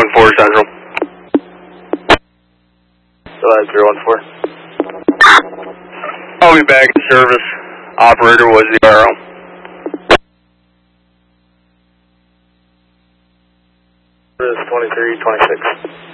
314 Central. Still at 314. I'll be back in service. Operator was the RO. This is 2326.